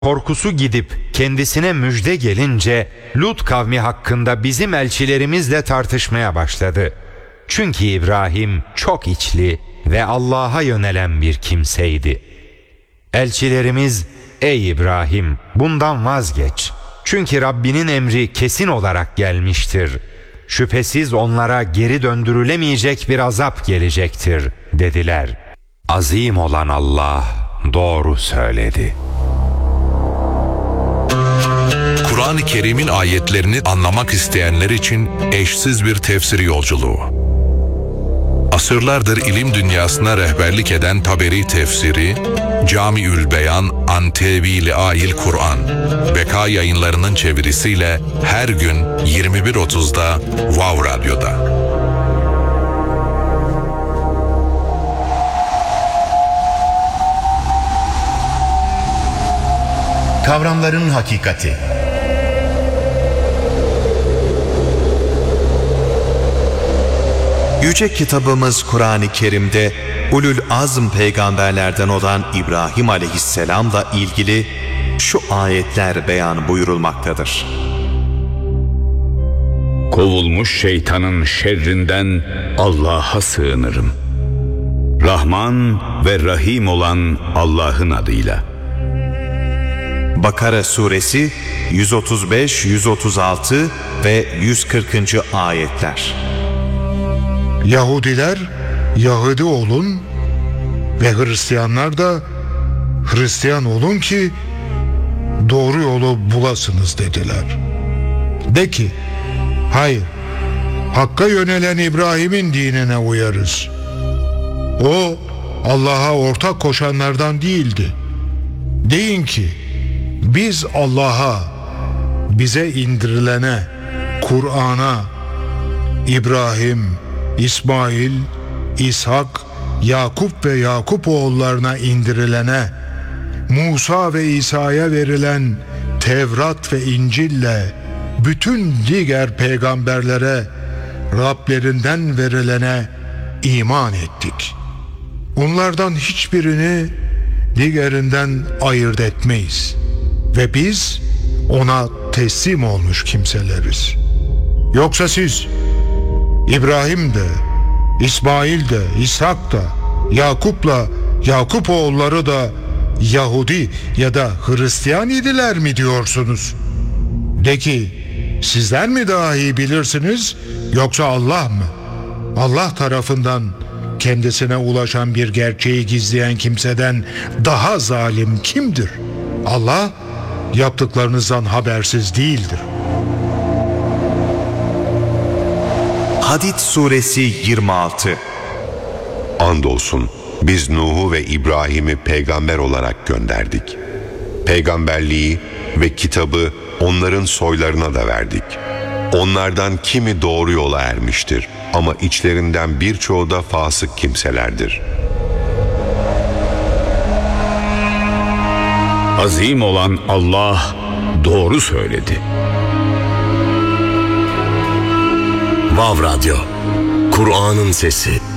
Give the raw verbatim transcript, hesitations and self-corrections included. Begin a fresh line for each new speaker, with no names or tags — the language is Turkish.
Korkusu gidip kendisine müjde gelince Lut kavmi hakkında bizim elçilerimizle tartışmaya başladı. Çünkü İbrahim çok içli ve Allah'a yönelen bir kimseydi. Elçilerimiz, ey İbrahim, bundan vazgeç. Çünkü Rabbinin emri kesin olarak gelmiştir. Şüphesiz onlara geri döndürülemeyecek bir azap gelecektir dediler. Azim olan Allah doğru söyledi.
Kur'an-ı Kerim'in ayetlerini anlamak isteyenler için eşsiz bir tefsir yolculuğu. Asırlardır ilim dünyasına rehberlik eden Taberi tefsiri, Camiül Beyan an Tevil-i Ayil Kur'an, Beka Yayınları'nın çevirisiyle her gün yirmi bir otuzda Vav Radyo'da.
Kavramların hakikati. Yüce kitabımız Kur'an-ı Kerim'de Ulul Azm peygamberlerden olan İbrahim aleyhisselamla ilgili şu ayetler beyan buyurulmaktadır.
Kovulmuş şeytanın şerrinden Allah'a sığınırım. Rahman ve Rahim olan Allah'ın adıyla.
Bakara suresi yüz otuz beş, yüz otuz altı ve yüz kırkıncı ayetler.
Yahudiler Yahudi olun ve Hristiyanlar da Hristiyan olun ki doğru yolu bulasınız dediler. De ki, hayır, Hakk'a yönelen İbrahim'in dinine uyarız. O Allah'a ortak koşanlardan değildi. Deyin ki, biz Allah'a, bize indirilene, Kur'an'a, İbrahim, İsmail, İshak, Yakup ve Yakup oğullarına indirilene, Musa ve İsa'ya verilen Tevrat ve İncil'le bütün diğer peygamberlere Rablerinden verilene iman ettik. Onlardan hiçbirini diğerinden ayırt etmeyiz ve biz ona teslim olmuş kimseleriz. Yoksa siz İbrahim de, İsmail de, İshak da, Yakup'la Yakup oğulları da Yahudi ya da Hristiyan idiler mi diyorsunuz? De ki, sizler mi daha iyi bilirsiniz yoksa Allah mı? Allah tarafından kendisine ulaşan bir gerçeği gizleyen kimseden daha zalim kimdir? Allah yaptıklarınızdan habersiz değildir.
Hadid suresi yirmi altı.
Andolsun biz Nuh'u ve İbrahim'i peygamber olarak gönderdik. Peygamberliği ve kitabı onların soylarına da verdik. Onlardan kimi doğru yola ermiştir ama içlerinden birçoğu da fasık kimselerdir.
Azim olan Allah doğru söyledi.
Vav Radyo, Kur'an'ın sesi.